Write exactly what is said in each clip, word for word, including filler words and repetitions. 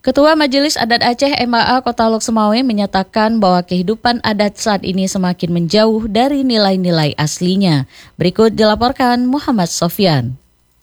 Ketua Majelis Adat Aceh M A A Kota Lok Sumawe menyatakan bahwa kehidupan adat saat ini semakin menjauh dari nilai-nilai aslinya. Berikut dilaporkan Muhammad Sofyan.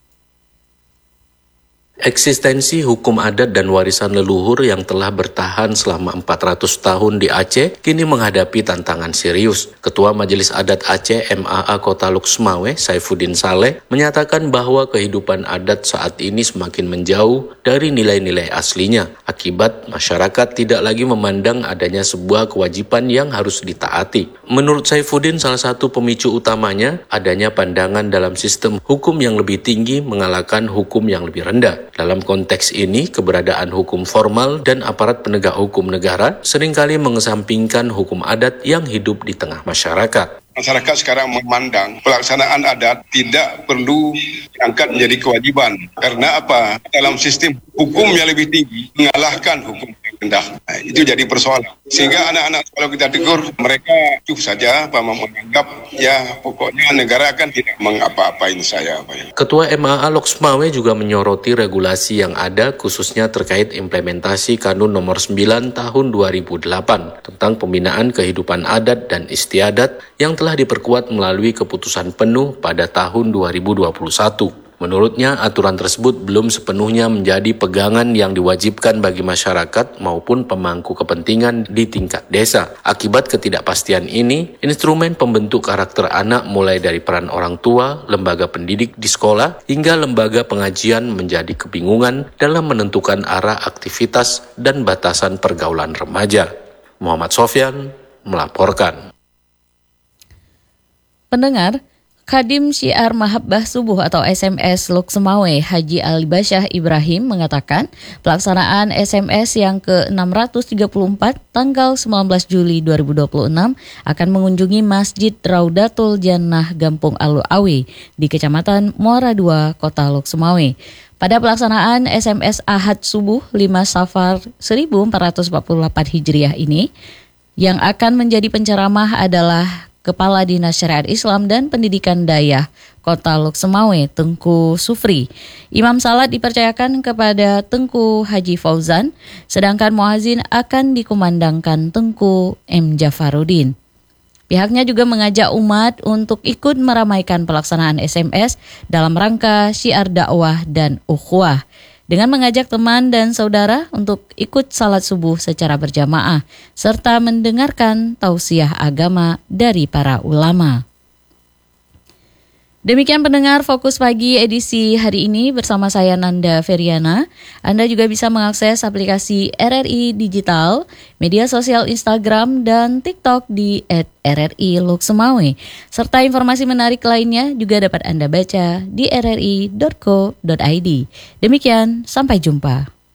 Eksistensi hukum adat dan warisan leluhur yang telah bertahan selama empat ratus tahun di Aceh kini menghadapi tantangan serius. Ketua Majelis Adat Aceh M A A Kota Lok Sumawe, Saifuddin Saleh, menyatakan bahwa kehidupan adat saat ini semakin menjauh dari nilai-nilai aslinya. Akibat masyarakat tidak lagi memandang adanya sebuah kewajiban yang harus ditaati. Menurut Saifuddin, salah satu pemicu utamanya adanya pandangan dalam sistem hukum yang lebih tinggi mengalahkan hukum yang lebih rendah. Dalam konteks ini, keberadaan hukum formal dan aparat penegak hukum negara seringkali mengesampingkan hukum adat yang hidup di tengah masyarakat. Masyarakat sekarang memandang pelaksanaan adat tidak perlu diangkat menjadi kewajiban. Karena apa? Dalam sistem hukum yang lebih tinggi mengalahkan hukum yang rendah. Nah, itu jadi persoalan. Sehingga anak-anak kalau kita tegur, mereka cukup saja apa menganggap ya pokoknya negara akan tidak mengapa-apain saya. Apa ya. Ketua M A A Lok Sumawe juga menyoroti regulasi yang ada khususnya terkait implementasi Kanun Nomor sembilan Tahun dua ribu delapan tentang pembinaan kehidupan adat dan istiadat yang telah diperkuat melalui keputusan penuh pada tahun dua ribu dua puluh satu. Menurutnya, aturan tersebut belum sepenuhnya menjadi pegangan yang diwajibkan bagi masyarakat maupun pemangku kepentingan di tingkat desa. Akibat ketidakpastian ini, instrumen pembentuk karakter anak mulai dari peran orang tua, lembaga pendidik di sekolah, hingga lembaga pengajian menjadi kebingungan dalam menentukan arah aktivitas dan batasan pergaulan remaja. Muhammad Sofyan melaporkan. Pendengar, Khadim Syiar Mahabbah Subuh atau S M S Lok Sumawe Haji Alibasyah Ibrahim mengatakan pelaksanaan S M S yang ke enam ratus tiga puluh empat tanggal sembilan belas Juli dua ribu dua puluh enam akan mengunjungi Masjid Raudatul Jannah Gampung Alu-Awi di Kecamatan Muara dua, Kota Lok Sumawe. Pada pelaksanaan S M S Ahad Subuh lima Safar seribu empat ratus empat puluh delapan Hijriah ini, yang akan menjadi penceramah adalah Kepala Dinas Syariat Islam dan Pendidikan Dayah Kota Lok Sumawe, Tengku Sufri. Imam salat dipercayakan kepada Tengku Haji Fauzan, sedangkan muazin akan dikumandangkan Tengku M. Jafarudin. Pihaknya juga mengajak umat untuk ikut meramaikan pelaksanaan S M S dalam rangka syiar dakwah dan ukhuwah, dengan mengajak teman dan saudara untuk ikut salat subuh secara berjamaah, serta mendengarkan tausiah agama dari para ulama. Demikian pendengar Fokus Pagi edisi hari ini bersama saya Nanda Feriana. Anda juga bisa mengakses aplikasi R R I Digital, media sosial Instagram dan TikTok di et R R I Lok Sumawe. Serta informasi menarik lainnya juga dapat Anda baca di r r i dot co dot i d. Demikian, sampai jumpa.